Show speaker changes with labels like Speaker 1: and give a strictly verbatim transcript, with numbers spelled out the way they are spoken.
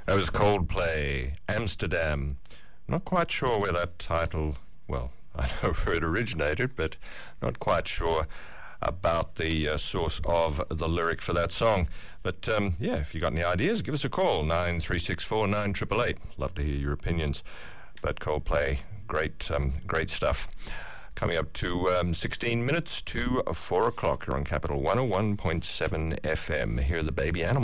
Speaker 1: That was Coldplay, Amsterdam. Not quite sure where that title, well, I know where it originated, but not quite sure about the uh, source of the lyric for that song. But um, yeah, if you got any ideas, give us a call, nine three six four, nine eight eight eight. Love to hear your opinions. But Coldplay, great, um, great stuff. Coming up to um, sixteen minutes to four o'clock. You're on Capital one oh one point seven F M. Here are the Baby Animals.